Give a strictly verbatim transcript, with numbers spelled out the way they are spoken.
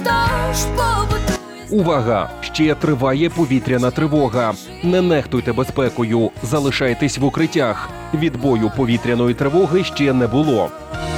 хто ж побутує. Увага! Ще триває повітряна тривога. Не нехтуйте безпекою, залишайтесь в укриттях. Відбою повітряної тривоги ще не було.